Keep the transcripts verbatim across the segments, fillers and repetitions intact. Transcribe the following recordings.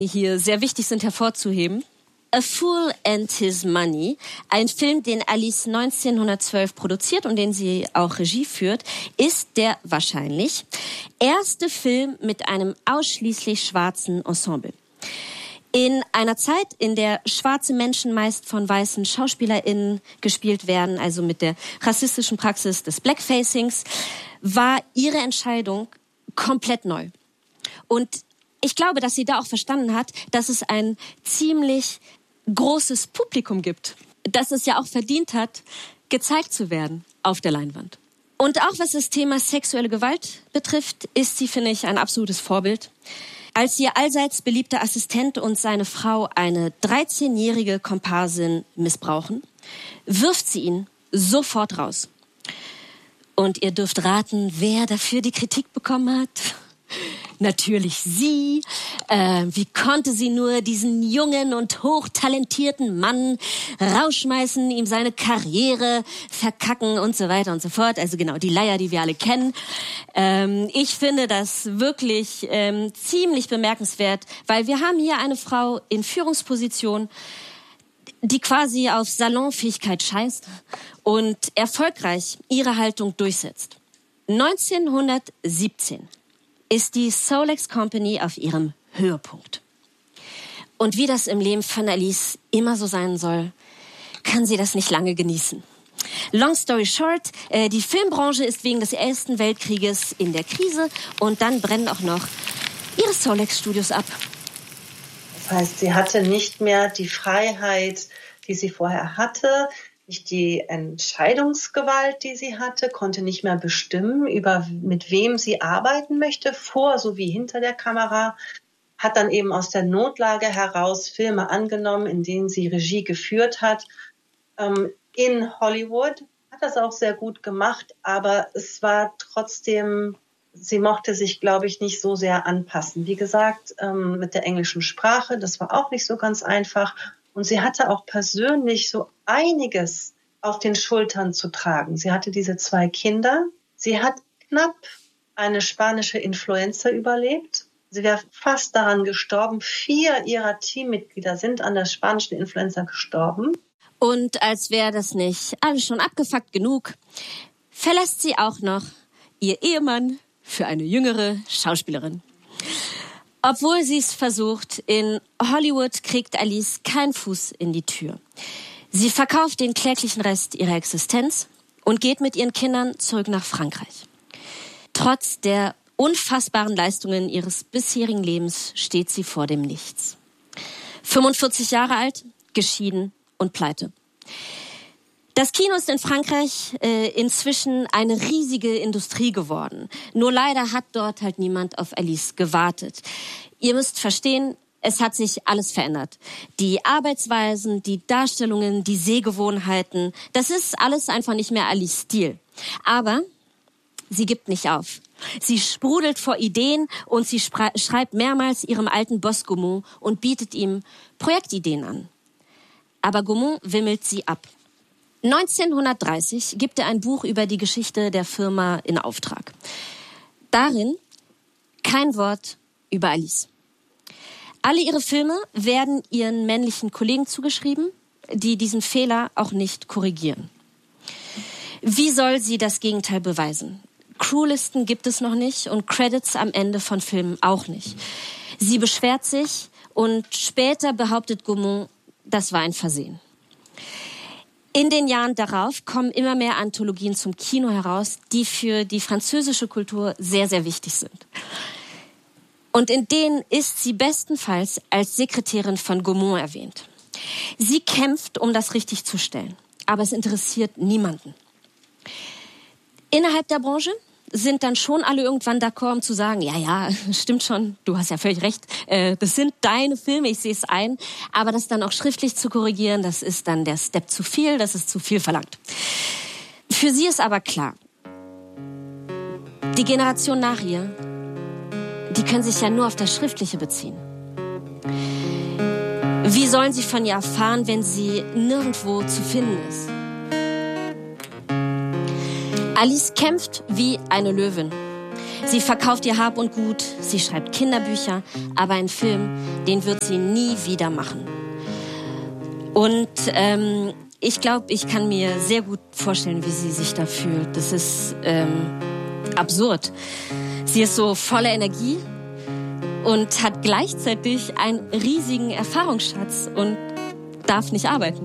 hier sehr wichtig sind hervorzuheben. A Fool and His Money, ein Film, den Alice neunzehnhundertzwölf produziert und den sie auch Regie führt, ist der wahrscheinlich erste Film mit einem ausschließlich schwarzen Ensemble. In einer Zeit, in der schwarze Menschen meist von weißen SchauspielerInnen gespielt werden, also mit der rassistischen Praxis des Blackfacings, war ihre Entscheidung komplett neu. Und ich glaube, dass sie da auch verstanden hat, dass es ein ziemlich großes Publikum gibt, das es ja auch verdient hat, gezeigt zu werden auf der Leinwand. Und auch was das Thema sexuelle Gewalt betrifft, ist sie, finde ich, ein absolutes Vorbild. Als ihr allseits beliebter Assistent und seine Frau eine dreizehnjährige Komparsin missbrauchen, wirft sie ihn sofort raus. Und ihr dürft raten, wer dafür die Kritik bekommen hat. Natürlich sie. Äh, wie konnte sie nur diesen jungen und hochtalentierten Mann rausschmeißen, ihm seine Karriere verkacken und so weiter und so fort. Also genau, die Leier, die wir alle kennen. Ähm, ich finde das wirklich ähm, ziemlich bemerkenswert, weil wir haben hier eine Frau in Führungsposition, die quasi auf Salonfähigkeit scheißt und erfolgreich ihre Haltung durchsetzt. neunzehnhundertsiebzehn ist die Solex Company auf ihrem Höhepunkt. Und wie das im Leben von Alice immer so sein soll, kann sie das nicht lange genießen. Long story short, äh, die Filmbranche ist wegen des Ersten Weltkrieges in der Krise und dann brennen auch noch ihre Solex-Studios ab. Das heißt, sie hatte nicht mehr die Freiheit, die sie vorher hatte, nicht die Entscheidungsgewalt, die sie hatte, konnte nicht mehr bestimmen, über mit wem sie arbeiten möchte, vor sowie hinter der Kamera, hat dann eben aus der Notlage heraus Filme angenommen, in denen sie Regie geführt hat. Ähm, in Hollywood hat das auch sehr gut gemacht, aber es war trotzdem, sie mochte sich, glaube ich, nicht so sehr anpassen. Wie gesagt, ähm, mit der englischen Sprache, das war auch nicht so ganz einfach. Und sie hatte auch persönlich so einiges auf den Schultern zu tragen. Sie hatte diese zwei Kinder. Sie hat knapp eine spanische Influenza überlebt. Sie wäre fast daran gestorben. Vier ihrer Teammitglieder sind an der spanischen Influenza gestorben. Und als wäre das nicht alles schon abgefuckt genug, verlässt sie auch noch ihr Ehemann für eine jüngere Schauspielerin. Obwohl sie es versucht, in Hollywood kriegt Alice keinen Fuß in die Tür. Sie verkauft den kläglichen Rest ihrer Existenz und geht mit ihren Kindern zurück nach Frankreich. Trotz der unfassbaren Leistungen ihres bisherigen Lebens steht sie vor dem Nichts. fünfundvierzig Jahre alt, geschieden und pleite. Das Kino ist in Frankreich äh, inzwischen eine riesige Industrie geworden. Nur leider hat dort halt niemand auf Alice gewartet. Ihr müsst verstehen, es hat sich alles verändert. Die Arbeitsweisen, die Darstellungen, die Sehgewohnheiten, das ist alles einfach nicht mehr Alice Stil. Aber sie gibt nicht auf. Sie sprudelt vor Ideen und sie spre- schreibt mehrmals ihrem alten Boss Gaumont und bietet ihm Projektideen an. Aber Gaumont wimmelt sie ab. neunzehnhundertdreißig gibt er ein Buch über die Geschichte der Firma in Auftrag. Darin kein Wort über Alice. Alle ihre Filme werden ihren männlichen Kollegen zugeschrieben, die diesen Fehler auch nicht korrigieren. Wie soll sie das Gegenteil beweisen? Crewlisten gibt es noch nicht und Credits am Ende von Filmen auch nicht. Sie beschwert sich und später behauptet Gaumont, das war ein Versehen. In den Jahren darauf kommen immer mehr Anthologien zum Kino heraus, die für die französische Kultur sehr, sehr wichtig sind. Und in denen ist sie bestenfalls als Sekretärin von Gaumont erwähnt. Sie kämpft, um das richtig zu stellen, aber es interessiert niemanden. Innerhalb der Branche sind dann schon alle irgendwann d'accord, um zu sagen, ja, ja, stimmt schon, du hast ja völlig recht, äh, das sind deine Filme, ich sehe es ein, aber das dann auch schriftlich zu korrigieren, das ist dann der Step zu viel, das ist zu viel verlangt. Für sie ist aber klar, die Generation nach ihr, die können sich ja nur auf das Schriftliche beziehen. Wie sollen sie von ihr erfahren, wenn sie nirgendwo zu finden ist? Alice kämpft wie eine Löwin. Sie verkauft ihr Hab und Gut, sie schreibt Kinderbücher, aber einen Film, den wird sie nie wieder machen. Und ähm, ich glaube, ich kann mir sehr gut vorstellen, wie sie sich da fühlt. Das ist ähm, absurd. Sie ist so voller Energie und hat gleichzeitig einen riesigen Erfahrungsschatz und darf nicht arbeiten.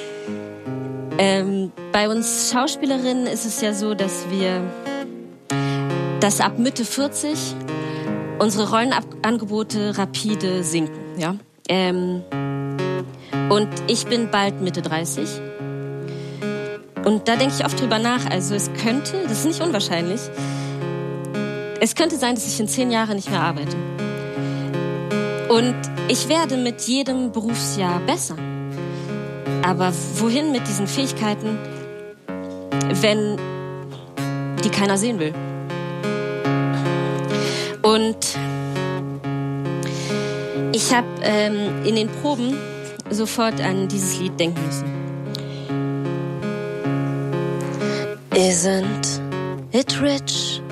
Ähm, bei uns Schauspielerinnen ist es ja so, dass wir, dass ab Mitte vierzig unsere Rollenangebote rapide sinken. Ja? Ähm, und ich bin bald Mitte dreißig. Und da denke ich oft drüber nach. Also es könnte, das ist nicht unwahrscheinlich, es könnte sein, dass ich in zehn Jahren nicht mehr arbeite. Und ich werde mit jedem Berufsjahr besser. Aber wohin mit diesen Fähigkeiten, wenn die keiner sehen will? Und ich habe ähm, in den Proben sofort an dieses Lied denken müssen. Isn't it rich?